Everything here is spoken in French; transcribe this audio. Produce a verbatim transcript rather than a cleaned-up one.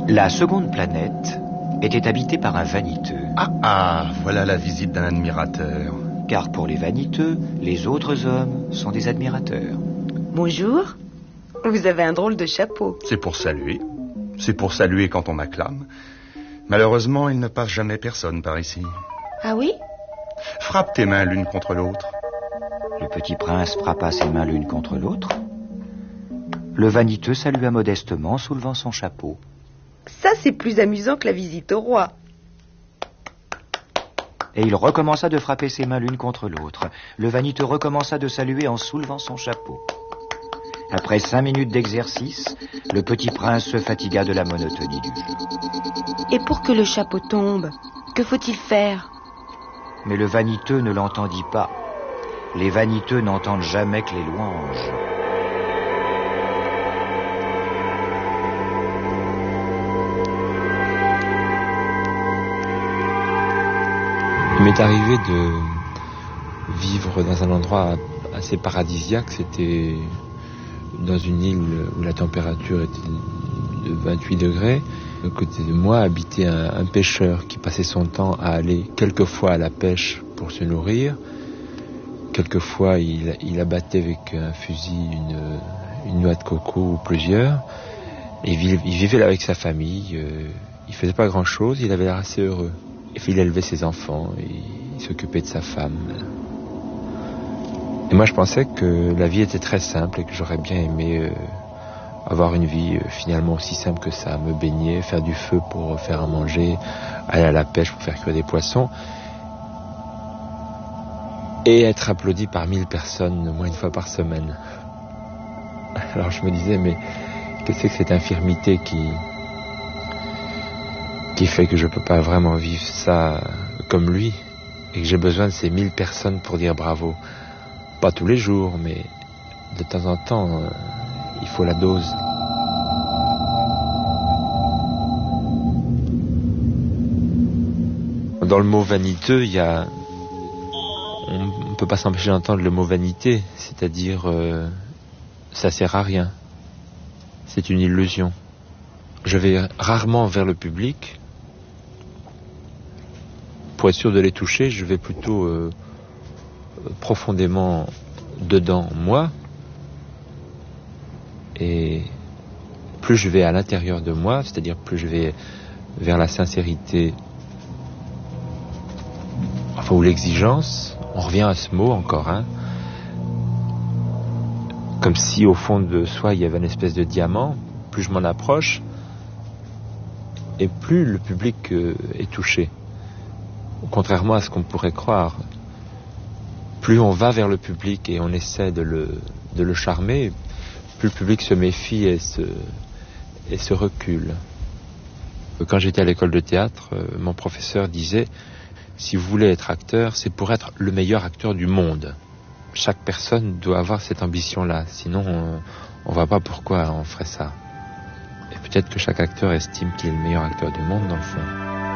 La seconde planète était habitée par un vaniteux. Ah ah, voilà la visite d'un admirateur. Car pour les vaniteux, les autres hommes sont des admirateurs. Bonjour, vous avez un drôle de chapeau. C'est pour saluer. C'est pour saluer quand on m'acclame. Malheureusement, il ne passe jamais personne par ici. Ah oui? Frappe tes mains l'une contre l'autre. Le petit prince frappa ses mains l'une contre l'autre. Le vaniteux salua modestement, soulevant son chapeau. Ça, c'est plus amusant que la visite au roi. Et il recommença de frapper ses mains l'une contre l'autre. Le vaniteux recommença de saluer en soulevant son chapeau. Après cinq minutes d'exercice, le petit prince se fatigua de la monotonie du jeu. Et pour que le chapeau tombe, que faut-il faire? Mais le vaniteux ne l'entendit pas. Les vaniteux n'entendent jamais que les louanges. Il m'est arrivé de vivre dans un endroit assez paradisiaque. C'était dans une île où la température était de vingt-huit degrés. À côté de moi habitait un, un pêcheur qui passait son temps à aller quelquefois à la pêche pour se nourrir. Quelquefois, il, il abattait avec un fusil une, une noix de coco ou plusieurs. Et il, il vivait là avec sa famille. Euh, il faisait pas grand-chose, il avait l'air assez heureux. Et puis il élevait ses enfants, et il s'occupait de sa femme. Et moi, je pensais que la vie était très simple et que j'aurais bien aimé euh, avoir une vie euh, finalement aussi simple que ça. Me baigner, faire du feu pour faire à manger, aller à la pêche pour faire cuire des poissons. Et être applaudi par mille personnes, au moins une fois par semaine. Alors je me disais, mais qu'est-ce que c'est que cette infirmité qui... qui fait que je ne peux pas vraiment vivre ça comme lui, et que j'ai besoin de ces mille personnes pour dire bravo. Pas tous les jours, mais de temps en temps, euh, il faut la dose. Dans le mot vaniteux, il y a... on ne peut pas s'empêcher d'entendre le mot vanité, c'est-à-dire euh, ça sert à rien. C'est une illusion. Je vais rarement vers le public. Pour être sûr de les toucher, je vais plutôt euh, profondément dedans moi. Et plus je vais à l'intérieur de moi, c'est-à-dire plus je vais vers la sincérité, enfin, ou l'exigence, on revient à ce mot encore, hein, comme si au fond de soi il y avait une espèce de diamant. Plus je m'en approche, et plus le public euh, est touché. Contrairement à ce qu'on pourrait croire, plus on va vers le public et on essaie de le, de le charmer, plus le public se méfie et se, et se recule. Quand j'étais à l'école de théâtre, mon professeur disait, si vous voulez être acteur, c'est pour être le meilleur acteur du monde. Chaque personne doit avoir cette ambition-là, sinon on ne voit pas pourquoi on ferait ça. Et peut-être que chaque acteur estime qu'il est le meilleur acteur du monde dans le fond.